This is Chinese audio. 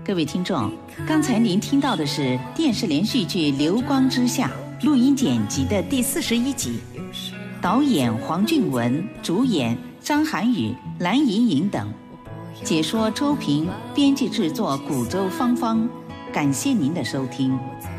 各位听众，刚才您听到的是电视连续剧《流光之下》录音剪辑的第41集，导演黄俊文，主演张涵予、蓝盈莹等，解说周平，编辑制作古周芳芳。感谢您的收听。